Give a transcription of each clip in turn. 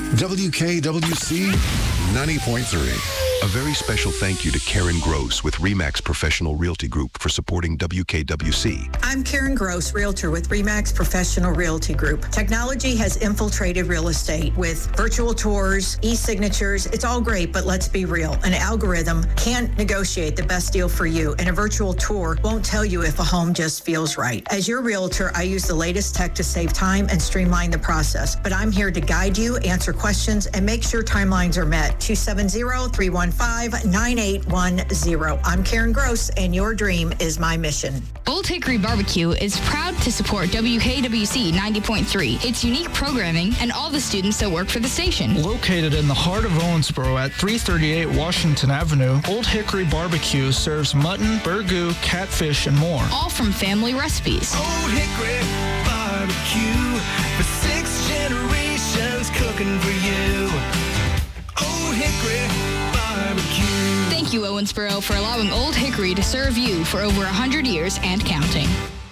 WKWC 90.3. A very special thank you to Karen Gross with RE/MAX Professional Realty Group for supporting WKWC. I'm Karen Gross, Realtor with RE/MAX Professional Realty Group. Technology has infiltrated real estate with virtual tours, e-signatures. It's all great, but let's be real. An algorithm can't negotiate the best deal for you, and a virtual tour won't tell you if a home just feels right. As your realtor, I use the latest tech to save time and streamline the process, but I'm here to guide you, answer questions, and make sure timelines are met. 270-315-9810. I'm Karen Gross, and your dream is my mission. Old Hickory Barbecue is proud to support WKWC 90.3, its unique programming, and all the students that work for the station. Located in the heart of Owensboro at 338 Washington Avenue, Old Hickory Barbecue serves mutton, burgoo, catfish, and more. All from family recipes. Old Hickory Barbecue, for 6 generations cooking for you. Old Hickory Barbecue. Thank you, Owensboro, for allowing Old Hickory to serve you for over 100 years and counting.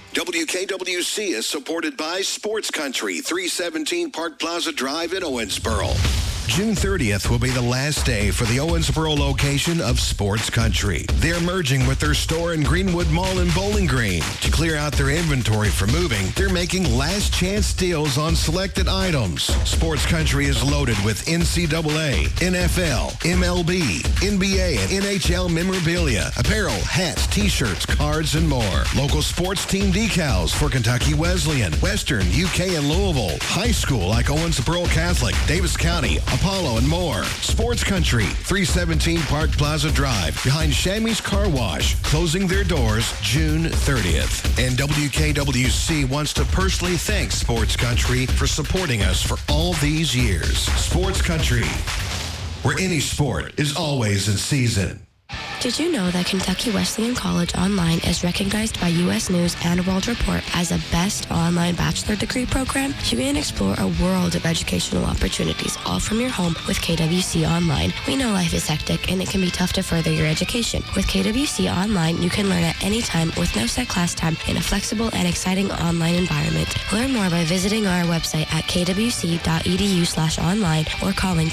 WKWC is supported by Sports Country, 317 Park Plaza Drive in Owensboro. June 30th will be the last day for the Owensboro location of Sports Country. They're merging with their store in Greenwood Mall in Bowling Green. To clear out their inventory for moving, they're making last chance deals on selected items. Sports Country is loaded with NCAA, NFL, MLB, NBA, and NHL memorabilia, apparel, hats, t-shirts, cards, and more. Local sports team decals for Kentucky Wesleyan, Western, UK, and Louisville. High school like Owensboro Catholic, Davis County, Apollo, and more. Sports Country, 317 Park Plaza Drive, behind Shammy's Car Wash, closing their doors June 30th. And WKWC wants to personally thank Sports Country for supporting us for all these years. Sports Country, where any sport is always in season. Did you know that Kentucky Wesleyan College Online is recognized by U.S. News and World Report as a best online bachelor degree program? You can explore a world of educational opportunities all from your home with KWC Online. We know life is hectic and it can be tough to further your education. With KWC Online, you can learn at any time with no set class time in a flexible and exciting online environment. Learn more by visiting our website at kwc.edu/online or calling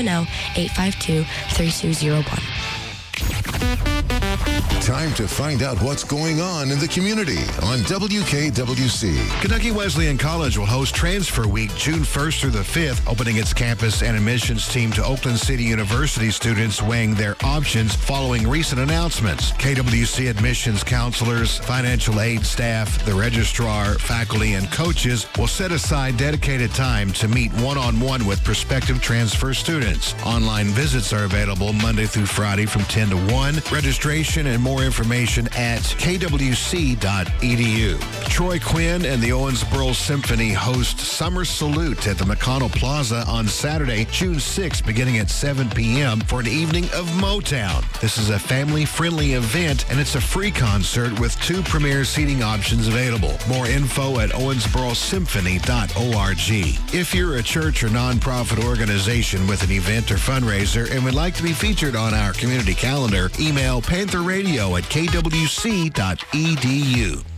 270-852-3201. Time to find out what's going on in the community on WKWC. Kentucky Wesleyan College will host Transfer Week June 1st through the 5th, opening its campus and admissions team to Oakland City University students weighing their options following recent announcements. KWC admissions counselors, financial aid staff, the registrar, faculty, and coaches will set aside dedicated time to meet one-on-one with prospective transfer students. Online visits are available Monday through Friday from 10 to 1. Registration and more information at kwc.edu. Troy Quinn and the Owensboro Symphony host Summer Salute at the McConnell Plaza on Saturday, June 6th, beginning at 7 p.m. for an evening of Motown. This is a family-friendly event, and it's a free concert with 2 premier seating options available. More info at owensborosymphony.org. If you're a church or nonprofit organization with an event or fundraiser and would like to be featured on our community calendar, email pantherradio@kwc.edu.